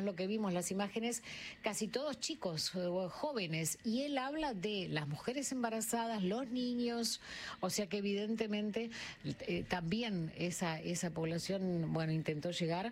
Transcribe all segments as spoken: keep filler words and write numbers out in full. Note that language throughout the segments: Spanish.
lo que vimos, las imágenes, casi todos chicos, jóvenes, y él habla de las mujeres embarazadas, los niños, o sea que evidentemente eh, también esa, esa población, bueno, intentó llegar,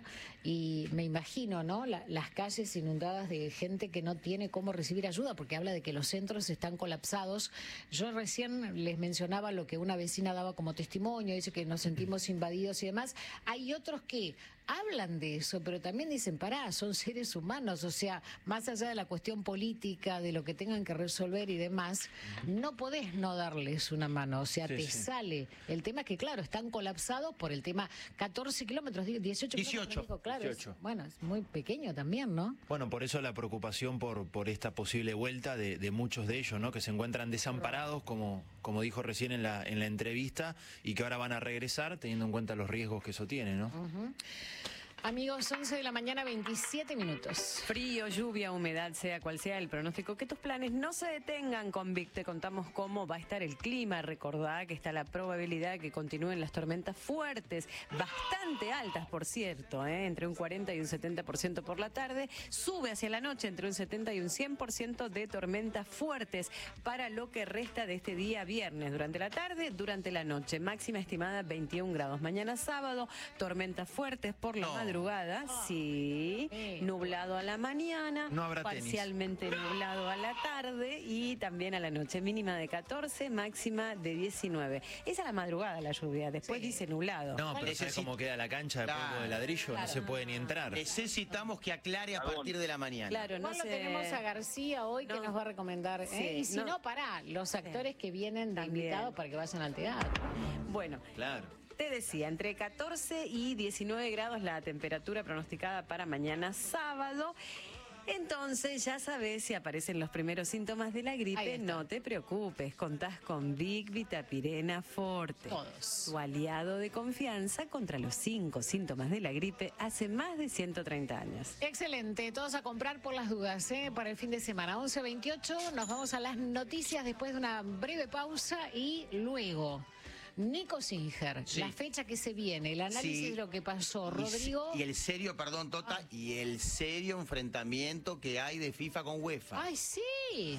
y me imagino, ¿no?, La, las calles inundadas de gente que no tiene cómo recibir ayuda, porque habla de que los centros están colapsados. Yo recién les mencionaba lo que una vecina daba como testimonio, dice que nos sentimos invadidos y demás. Hay otros que hablan de eso, pero también dicen, pará, son seres humanos, o sea, más allá de la cuestión política, de lo que tengan que resolver y demás, no podés no darles una mano, o sea, sí, te sí. sale. El tema es que, claro, están colapsados por el tema catorce kilómetros, dieciocho kilómetros, dijo, claro, dieciocho. Es, bueno, es muy pequeño también, ¿no? Bueno, por eso la preocupación por, por esta posible vuelta de, de muchos de ellos, ¿no?, que se encuentran desamparados, como, como dijo recién en la, en la entrevista, y que ahora van a regresar teniendo en cuenta los riesgos que eso tiene, ¿no? Uh-huh. Amigos, once de la mañana, veintisiete minutos. Frío, lluvia, humedad, sea cual sea el pronóstico, que tus planes no se detengan con Vic. Te contamos cómo va a estar el clima. Recordá que está la probabilidad de que continúen las tormentas fuertes, bastante altas, por cierto, ¿eh? entre un cuarenta y un setenta por ciento por la tarde. Sube hacia la noche entre un setenta y un cien por ciento de tormentas fuertes para lo que resta de este día viernes. Durante la tarde, durante la noche. Máxima estimada veintiún grados. Mañana sábado, tormentas fuertes por la madrugada. Madrugada, sí, nublado a la mañana, no habrá parcialmente tenis. Nublado a la tarde y también a la noche, mínima de catorce, máxima de diecinueve. Esa es la madrugada la lluvia, después sí. dice nublado. No, pero ¿sabes cómo queda la cancha de polvo de ladrillo? Claro. No se puede ni entrar. Necesitamos que aclare a partir de la mañana. Claro, no se... tenemos a García hoy que no. nos va a recomendar. ¿eh? Sí, y si no, no pará, los actores sí. que vienen de invitados para que vayan al teatro. Bueno, claro. Te decía, entre catorce y diecinueve grados la temperatura pronosticada para mañana sábado. Entonces, ya sabes, si aparecen los primeros síntomas de la gripe, no te preocupes. Contás con Vic Vitapirena Forte. Todos. Tu aliado de confianza contra los cinco síntomas de la gripe hace más de ciento treinta años. Excelente. Todos a comprar por las dudas, ¿eh? Para el fin de semana. once veintiocho, nos vamos a las noticias después de una breve pausa y luego... Nico Singer, sí. la fecha que se viene, el análisis sí. de lo que pasó, Rodrigo. Y, y el serio, perdón, Tota, Ay. y el serio enfrentamiento que hay de FIFA con UEFA. ¡Ay, sí!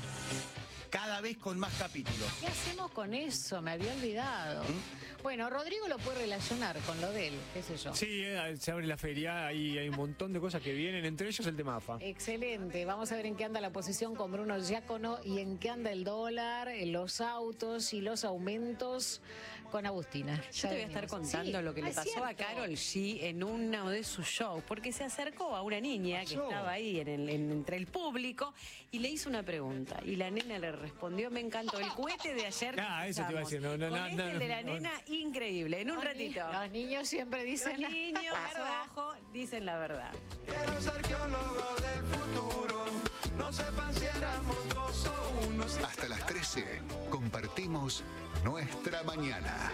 Cada vez con más capítulos. ¿Qué hacemos con eso? Me había olvidado. ¿Mm? Bueno, Rodrigo lo puede relacionar con lo de él, qué sé yo. Sí, eh, se abre la feria y hay un montón de cosas que vienen, entre ellos el tema A F A. Excelente, vamos a ver en qué anda la posición con Bruno Giacono y en qué anda el dólar, los autos y los aumentos con Agustina. Yo ya te voy a estar contando sí, lo que le pasó cierto. a Karol G en uno de sus shows, porque se acercó a una niña que estaba ahí en el, en, entre el público y le hizo una pregunta y la nena le respondió, me encantó el cohete de ayer. Ah, eso te iba a decir, no, no, con no, este no, no, de la no, nena no. increíble, en un los ratito. Ni los niños siempre dicen los niños, ojo, dicen la verdad. Quiero ser arqueólogo del futuro, no sepan si éramos dos o unos. Hasta las trece compartimos nuestra mañana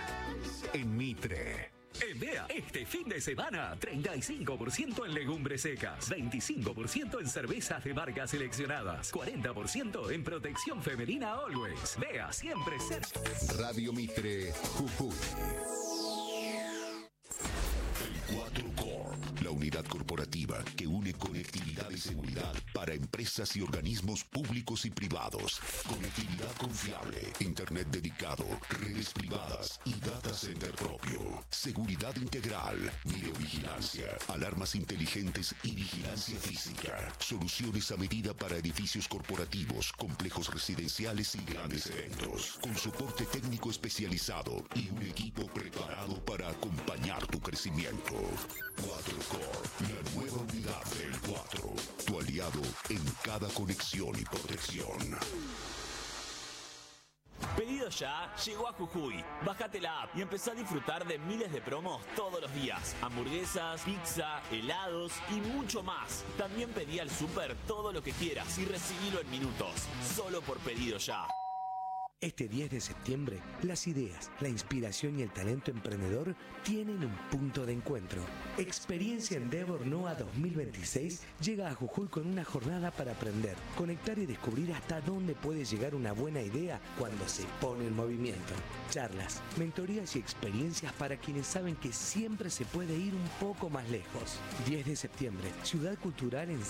en Mitre. En Bea, este fin de semana, treinta y cinco por ciento en legumbres secas, veinticinco por ciento en cervezas de marcas seleccionadas, cuarenta por ciento en protección femenina Always. Bea, siempre cerca. Radio Mitre, Jujuy. La unidad corporativa que une conectividad y seguridad para empresas y organismos públicos y privados. Conectividad confiable, internet dedicado, redes privadas y data center propio. Seguridad integral, videovigilancia, alarmas inteligentes y vigilancia física. Soluciones a medida para edificios corporativos, complejos residenciales y grandes eventos. Con soporte técnico especializado y un equipo preparado para acompañar tu crecimiento. cuatro Core, la nueva unidad del cuatro. Tu aliado en cada conexión y protección. Pedido Ya llegó a Jujuy. Bájate la app y empezá a disfrutar de miles de promos todos los días. Hamburguesas, pizza, helados y mucho más. También pedí al súper todo lo que quieras y recibilo en minutos. Solo por Pedido Ya. Este diez de septiembre, las ideas, la inspiración y el talento emprendedor tienen un punto de encuentro. Experiencia Endeavor NOA dos mil veintiséis llega a Jujuy con una jornada para aprender, conectar y descubrir hasta dónde puede llegar una buena idea cuando se pone en movimiento. Charlas, mentorías y experiencias para quienes saben que siempre se puede ir un poco más lejos. diez de septiembre, Ciudad Cultural en